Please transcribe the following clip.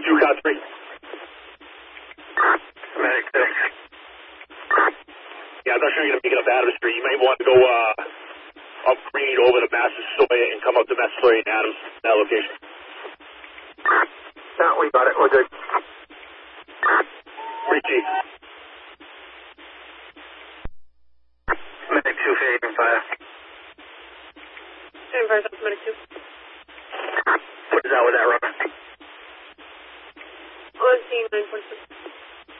2, Cot 3. Medic 6. Yeah, I'm not sure you're going to make it up Adams Street. You might want to go up Green over to Massasoit and come up to Massasoit and Adams, that location. No, we got it. We're good. 3G. Medic 2 fading fire. Fading fire, that's Medic 2. What is that with that rubber? Oh, I'm seeing 9.6.